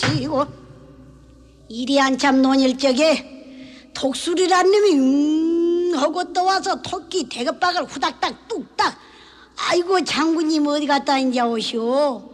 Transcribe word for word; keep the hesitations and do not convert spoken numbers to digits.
아이고 이리 한참 논일 적에 독수리란 놈이 음 하고 떠와서 토끼 대급박을 후닥닥 뚝딱. 아이고 장군님 어디 갔다 이제 오시오?